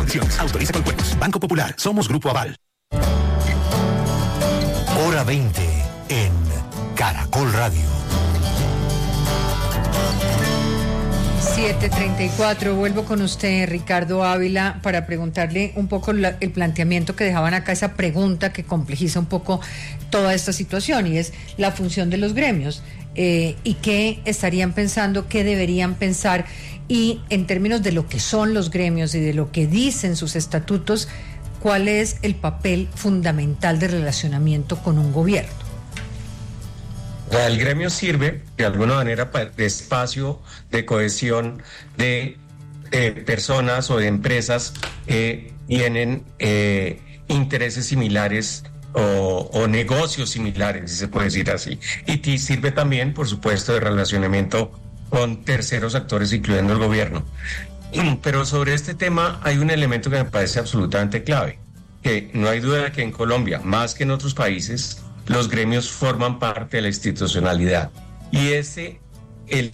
Restricciones. Autoriza con juegos. Banco Popular. Somos Grupo Aval. Hora 20 en Caracol Radio. 7:34, vuelvo con usted, Ricardo Ávila, para preguntarle un poco el planteamiento que dejaban acá, esa pregunta que complejiza un poco toda esta situación, y es la función de los gremios, y qué estarían pensando, qué deberían pensar, y en términos de lo que son los gremios y de lo que dicen sus estatutos, cuál es el papel fundamental de relacionamiento con un gobierno. El gremio sirve de alguna manera de espacio de cohesión de personas o de empresas que tienen intereses similares o negocios similares, si se puede decir así. Y sirve también, por supuesto, de relacionamiento con terceros actores, incluyendo el gobierno. Pero sobre este tema hay un elemento que me parece absolutamente clave, que no hay duda de que en Colombia, más que en otros países, los gremios forman parte de la institucionalidad. Y el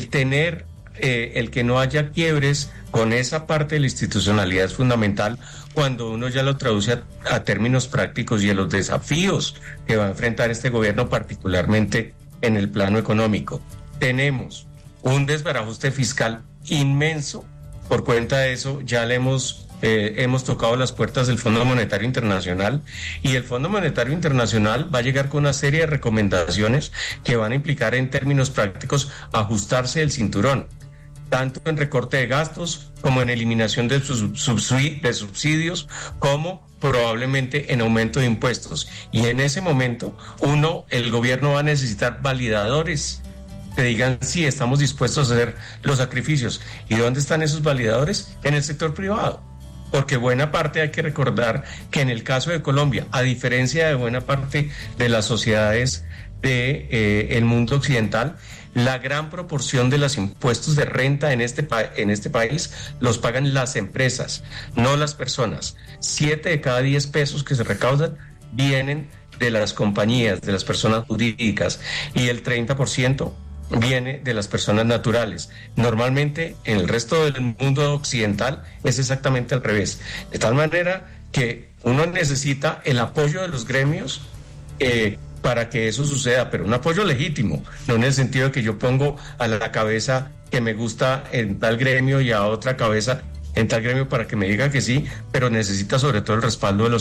que no haya quiebres con esa parte de la institucionalidad es fundamental cuando uno ya lo traduce a términos prácticos y a los desafíos que va a enfrentar este gobierno, particularmente en el plano económico. Tenemos un desbarajuste fiscal inmenso. Por cuenta de eso, ya hemos tocado las puertas del Fondo Monetario Internacional, y el Fondo Monetario Internacional va a llegar con una serie de recomendaciones que van a implicar en términos prácticos ajustarse el cinturón, tanto en recorte de gastos como en eliminación de subsidios, como probablemente en aumento de impuestos. Y en ese momento, el gobierno va a necesitar validadores que digan sí, estamos dispuestos a hacer los sacrificios. ¿Y dónde están esos validadores? En el sector privado. Porque buena parte, hay que recordar que en el caso de Colombia, a diferencia de buena parte de las sociedades del mundo occidental, la gran proporción de los impuestos de renta en este país los pagan las empresas, no las personas. 7 de cada 10 pesos que se recaudan vienen de las compañías, de las personas jurídicas, y el 30% viene de las personas naturales. Normalmente en el resto del mundo occidental es exactamente al revés, de tal manera que uno necesita el apoyo de los gremios para que eso suceda, pero un apoyo legítimo, no en el sentido de que yo pongo a la cabeza que me gusta en tal gremio y a otra cabeza en tal gremio para que me diga que sí, pero necesita sobre todo el respaldo de los